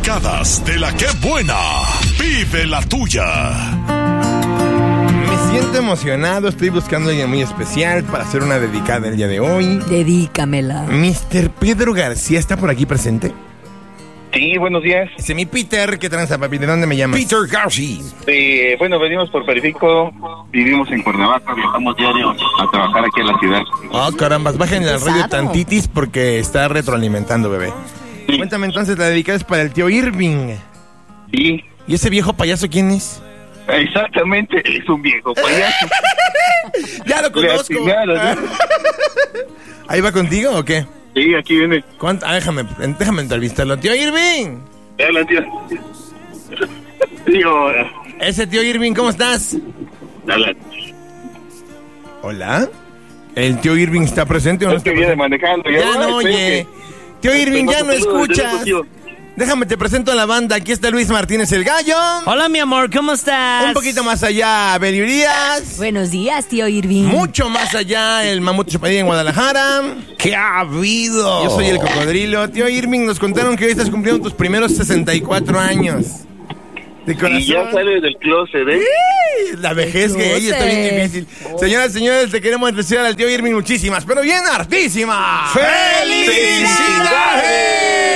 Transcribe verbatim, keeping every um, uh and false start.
dedicadas de la que buena. Vive la tuya. Me siento emocionado, estoy buscando a alguien muy especial para hacer una dedicada el día de hoy. Dedícamela. mister Pedro García, ¿está por aquí presente? Sí, buenos días. Ese mi Peter, ¿qué tranza, papi? ¿De dónde me llamas? Peter García. Eh, bueno, venimos por Periférico, vivimos en Cuernavaca, viajamos diario a trabajar aquí en la ciudad. Oh, carambas, bajen la radio Pesado. tantitis porque está retroalimentando, bebé. Sí. Cuéntame entonces, la dedicada es para el tío Irving. Sí, ¿Y ese viejo payaso quién es? exactamente, es un viejo payaso. Ya lo Le conozco. atinaron, ¿no? ¿Ahí va contigo o qué? Sí, aquí viene. ¿Cuánto? Ah, déjame, déjame entrevistarlo. Tío Irving. Hola, tío. Sí, ahora. Ese tío Irving, ¿cómo estás? Hola. ¿Hola? ¿El tío Irving está presente o no Es está que viene presente? manejando. Ya Ay, no espero oye. que- Tío Irving, ya no Saludos, saludos, escuchas. tío. Déjame, te presento a la banda. Aquí está Luis Martínez el Gallo. Hola, mi amor, ¿cómo estás? Un poquito más allá, Beli Urias. Buenos días, tío Irving. Mucho más allá, el Mamut Chapadilla en Guadalajara. ¿Qué ha habido? Yo soy el Cocodrilo. Tío Irving, nos contaron que hoy estás cumpliendo tus primeros sesenta y cuatro años. De corazón. Y ya sale del closet, ¿eh? La vejez que hay está bien difícil. Señoras y señores, te queremos desear al tío Irving muchísimas, pero bien hartísimas. ¡Felicidades!